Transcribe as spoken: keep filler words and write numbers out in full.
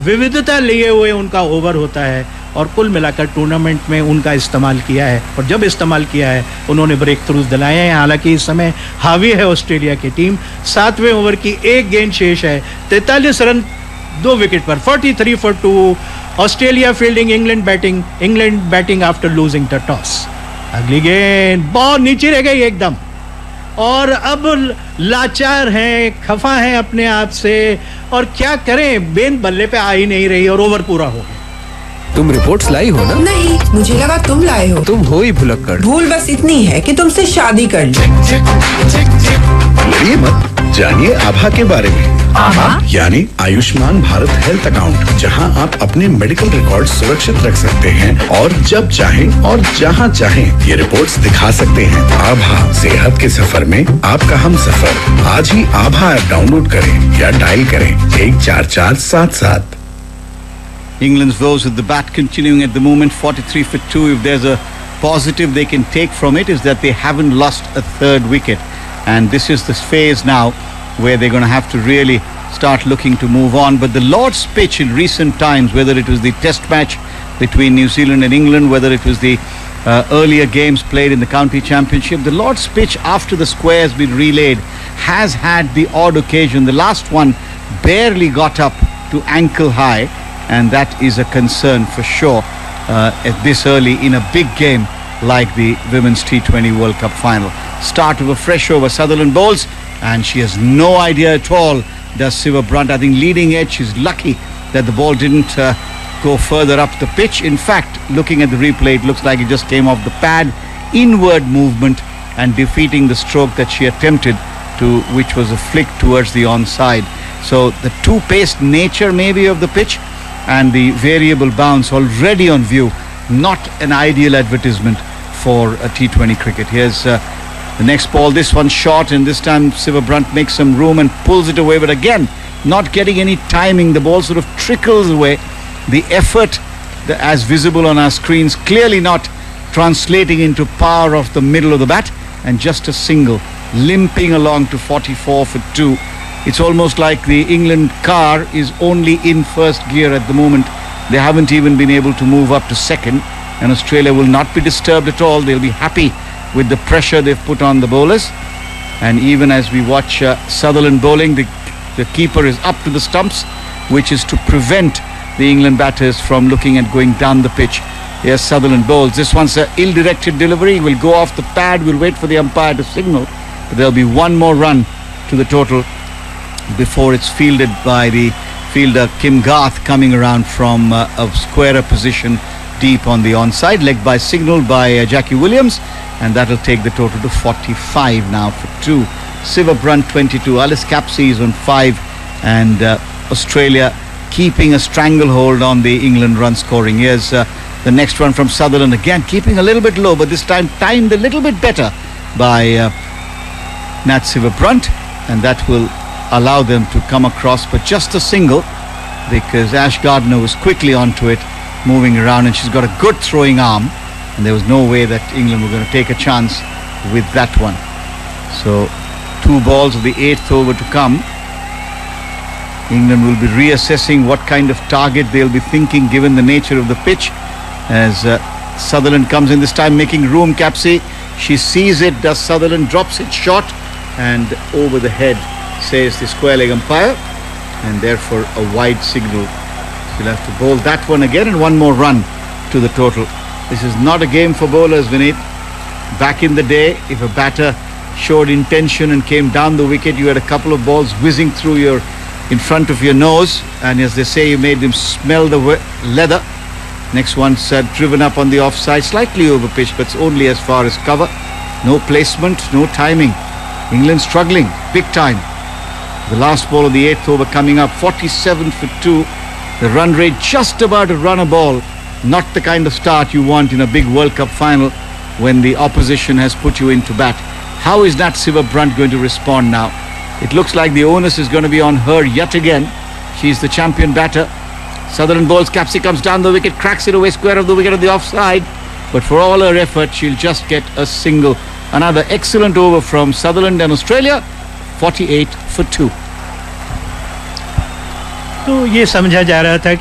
विविधता लिए हुए उनका ओवर होता है और कुल मिलाकर टूर्नामेंट में उनका इस्तेमाल किया है और जब इस्तेमाल किया है उन्होंने ब्रेक थ्रूज दिलाए हैं। हालांकि इस समय हावी है ऑस्ट्रेलिया की टीम। सातवें ओवर की एक गेंद शेष है, तैंतालीस रन दो विकेट पर, तैंतालीस for to. Australia fielding, England batting, England batting after losing the toss. अगली गेंद बॉल नीचे रह गई एकदम और अब लाचार हैं, खफा हैं अपने आप से और क्या करें, गेंद बल्ले पे आ ही नहीं रही और ओवर पूरा हो गया। तुम रिपोर्ट्स लाई हो ना? नहीं, मुझे लगा तुम लाए हो। तुम हो ही भुलक्कड़। भूल बस इतनी है कि तुमसे शादी कर ली। लड़िए मत, जानिए आभा के बारे में। आभा यानी आयुष्मान भारत हेल्थ अकाउंट, जहां आप अपने मेडिकल रिकॉर्ड सुरक्षित रख सकते हैं और जब चाहें और जहां चाहें ये रिपोर्ट्स दिखा सकते हैं। आभा, सेहत के सफर में आपका हम सफर। आज ही आभा ऐप डाउनलोड करें या डायल करें एक चार चार सात सात। England's woes with the bat continuing at the moment, forty-three for two. If there's a positive they can take from it is that they haven't lost a third wicket, and this is the phase now where they're going to have to really start looking to move on. But the Lord's pitch in recent times, whether it was the test match between New Zealand and England, whether it was the uh, earlier games played in the county championship, the Lord's pitch after the square has been relayed has had the odd occasion. The last one barely got up to ankle high, and that is a concern for sure uh, at this early in a big game like the Women's T twenty World Cup final. Start of a fresh over, Sutherland bowls, and she has no idea at all, does Siva Brunt. I think leading edge, she's lucky that the ball didn't uh, go further up the pitch. In fact, looking at the replay, it looks like it just came off the pad, inward movement and defeating the stroke that she attempted to, which was a flick towards the onside. So the two-paced nature maybe of the pitch and the variable bounce already on view, not an ideal advertisement for a T twenty cricket. Here's uh, the next ball, this one short, and this time Siva Brunt makes some room and pulls it away, but again not getting any timing. The ball sort of trickles away. The effort the, as visible on our screens clearly not translating into power of the middle of the bat, and just a single limping along to forty-four for two. It's almost like the England car is only in first gear at the moment. They haven't even been able to move up to second, and Australia will not be disturbed at all. They'll be happy with the pressure they've put on the bowlers. And even as we watch uh, Sutherland bowling, the, the keeper is up to the stumps, which is to prevent the England batters from looking at going down the pitch. Here's Sutherland bowls. This one's an ill-directed delivery. Will go off the pad. We'll wait for the umpire to signal. But there'll be one more run to the total before it's fielded by the fielder Kim Garth, coming around from uh, a squarer position deep on the onside. Leg by signal by uh, Jackie Williams, and that'll take the total to forty-five now for two. Siva Brunt twenty-two, Alice Capsey is on five, and uh, Australia keeping a stranglehold on the England run scoring. Here's uh, the next one from Sutherland, again keeping a little bit low, but this time timed a little bit better by uh, Nat Siva Brunt, and that will allow them to come across, but just a single, because Ash Gardner was quickly onto it, moving around, and she's got a good throwing arm, and there was no way that England were going to take a chance with that one. So two balls of the eighth over to come. England will be reassessing what kind of target they'll be thinking given the nature of the pitch, as uh, Sutherland comes in this time making room. Capsey, she sees it, does Sutherland, drops it short and over the head, says the square leg umpire, and therefore a wide signal. She'll have to bowl that one again, and one more run to the total. This is not a game for bowlers, Vineet. Back in the day, if a batter showed intention and came down the wicket, you had a couple of balls whizzing through your in front of your nose, and as they say, you made them smell the leather. Next one's uh, driven up on the offside, slightly over pitch, but it's only as far as cover. No placement, no timing. England struggling big time. The last ball of the eighth over coming up, forty-seven for two. The run rate just about to run a ball. Not the kind of start you want in a big World Cup final when the opposition has put you into bat. How is Nat Siva Brunt going to respond now? It looks like the onus is going to be on her yet again. She's the champion batter. Sutherland bowls, Capsey comes down the wicket, cracks it away square of the wicket on the offside. But for all her effort, she'll just get a single. Another excellent over from Sutherland and Australia. forty-eight for two. तो ये समझा जा रहा था